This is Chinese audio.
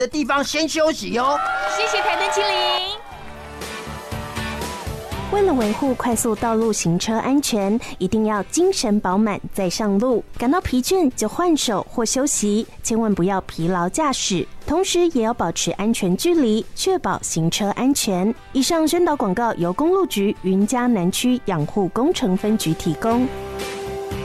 的地方先休息哦。 谢谢台灯精灵。 为了维护快速道路行车安全，一定要精神饱满再上路。感到疲倦就换手或休息，千万不要疲劳驾驶。同时也要保持安全距离，确保行车安全。以上宣导广告由公路局云嘉南区养护工程分局提供。